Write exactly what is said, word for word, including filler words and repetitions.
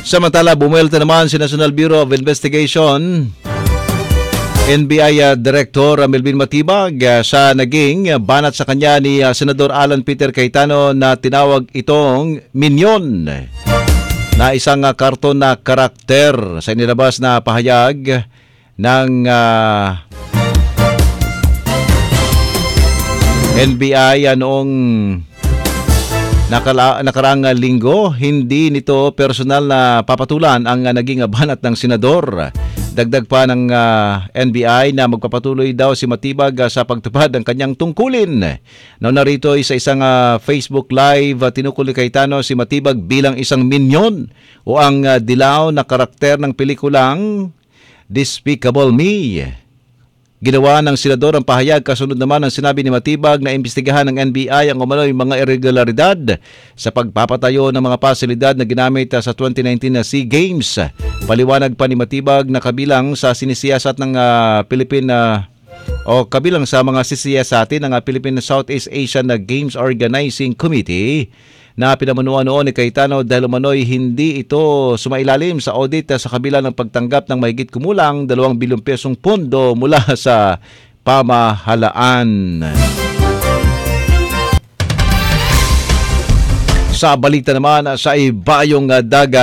Samantala, bumuelta naman si National Bureau of Investigation, N B I uh, Director uh, Melvin Matibag uh, sa naging uh, banat sa kanya ni uh, Senador Alan Peter Cayetano na tinawag itong minyon na isang uh, karton na karakter sa inilabas na pahayag ng uh, N B I uh, noong Nakala, nakaraang linggo. Hindi nito personal na papatulan ang uh, naging banat ng senador. Dagdag pa ng uh, N B I na magpapatuloy daw si Matibag uh, sa pagtupad ng kanyang tungkulin. Now narito ay sa isang uh, Facebook Live, uh, tinukol ni Cayetano si Matibag bilang isang minyon o ang uh, dilaw na karakter ng pelikulang Despicable Me. Ginawa ng senador ang pahayag kasunod naman ang sinabi ni Matibag na imbestigahan ng N B I ang umano'y mga irregularidad sa pagpapatayo ng mga pasilidad na ginamit sa twenty nineteen na SEA Games. Paliwanag pa ni Matibag na kabilang sa sinisiyasat ng uh, Philippine uh, o kabilang sa mga sisiyasatin ng uh, Philippine Southeast Asian Games Organizing Committee na pinamunuan noon ni Cayetano dahil umano'y hindi ito sumailalim sa audit sa kabila ng pagtanggap ng mahigit kumulang dalawang bilyong pesong pondo mula sa pamahalaan. Sa balita naman sa ibayong dagat,